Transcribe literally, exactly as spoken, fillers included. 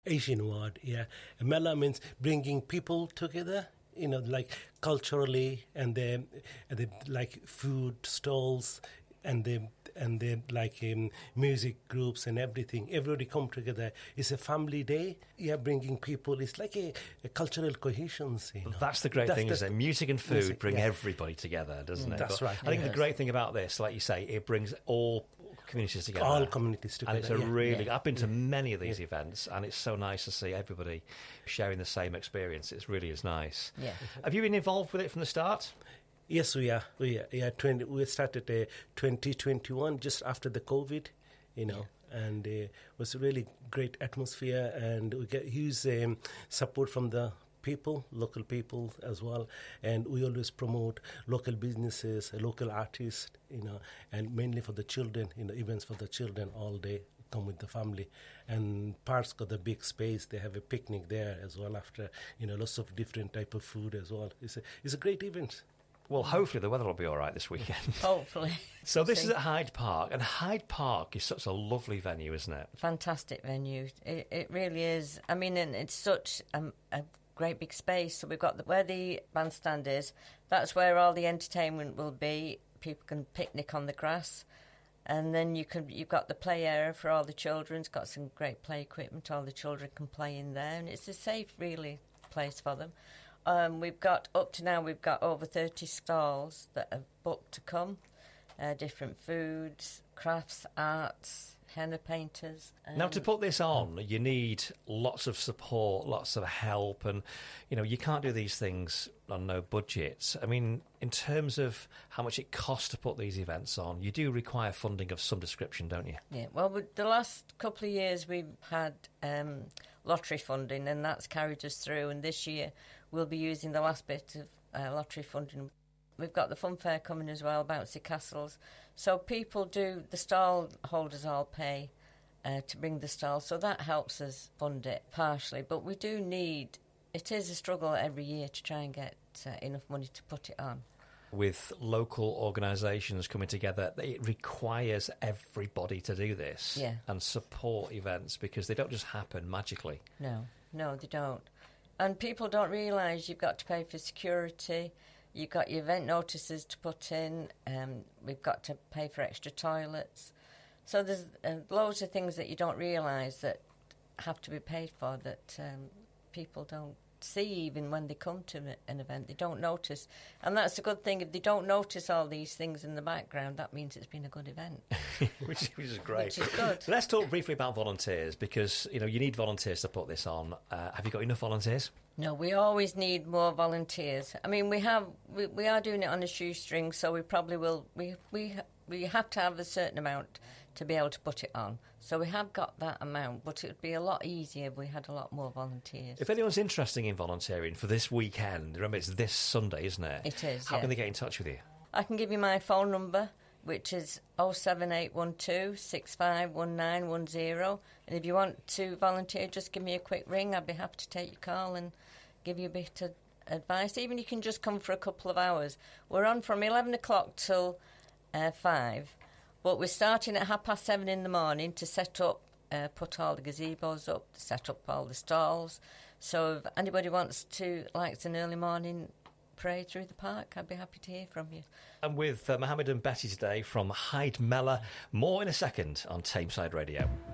Asian word, yeah. Mela means bringing people together, you know, like culturally, and then and then like food stalls, and then and then like um, music groups and everything. Everybody come together. It's a family day. Yeah, bringing people. It's like a, a cultural cohesion. You know? That's the great that's, thing, that's isn't it? Music and food music, bring yeah. everybody together, doesn't Mm, it? that's but right. I think yes. the great thing about this, like you say, it brings all communities together. All communities together. And it's a yeah. really... Yeah. I've been to yeah. many of these yeah. events, and it's so nice to see everybody sharing the same experience. It really is nice. Yeah. Have you been involved with it from the start? Yes, we are. We are. Yeah, twenty, we started uh, twenty twenty-one, just after the COVID, you know, yeah. and uh, it was a really great atmosphere, and we get huge um, support from the people, local people as well, and we always promote local businesses, local artists, you know, and mainly for the children, you know, events for the children all day. Come with the family, and parks got the big space. They have a picnic there as well. After, you know, lots of different type of food as well. It's a it's a great event. Well, hopefully the weather will be all right this weekend. Hopefully. So this See. is at Hyde Park, and Hyde Park is such a lovely venue, isn't it? Fantastic venue. It, it really is. I mean, and it's such a, a great big space. So we've got the, where the bandstand is. That's where all the entertainment will be. People can picnic on the grass. And then you can, you've got the play area for all the children. It's got some great play equipment. All the children can play in there. And it's a safe, really, place for them. Um, we've got, up to now, we've got over thirty stalls that have booked to come. Uh, different foods, crafts, arts, henna painters. Um, now, to put this on, you need lots of support, lots of help, and, you know, you can't do these things on no budget. I mean, in terms of how much it costs to put these events on, you do require funding of some description, don't you? Yeah, well, with the last couple of years we've had um, lottery funding, and that's carried us through, and this year we'll be using the last bit of uh, lottery funding. We've got the fun fair coming as well, bouncy castles. So people do, the stall holders all pay uh, to bring the stall, so that helps us fund it partially. But we do need, it is a struggle every year to try and get uh, enough money to put it on. With local organisations coming together, it requires everybody to do this yeah. and support events, because they don't just happen magically. No, no, they don't. And people don't realise you've got to pay for security. You've got your event notices to put in. Um, we've got to pay for extra toilets. So there's uh, loads of things that you don't realise that have to be paid for that um, people don't see even when they come to an event. They don't notice. And that's a good thing. If they don't notice all these things in the background, that means it's been a good event. which, which is great. Which is good. Let's talk briefly about volunteers, because, you know, you need volunteers to put this on. Uh, have you got enough volunteers? No, we always need more volunteers. I mean, we have we, we are doing it on a shoestring, so we probably will. We we we have to have a certain amount to be able to put it on. So we have got that amount, but it would be a lot easier if we had a lot more volunteers. If anyone's interested in volunteering for this weekend, remember it's this Sunday, isn't it? It is. How yeah. can they get in touch with you? I can give you my phone number, which is oh seven eight one two, six five one nine one zero. And if you want to volunteer, just give me a quick ring. I'd be happy to take your call and give you a bit of advice. Even you can just come for a couple of hours. We're on from eleven o'clock till uh, five, but we're starting at half past seven in the morning to set up, uh, put all the gazebos up, set up all the stalls. So if anybody wants to, likes an early morning parade through the park, I'd be happy to hear from you. I'm with uh, Mohammed and Betty today from Hyde Mela. More in a second on Tameside Radio.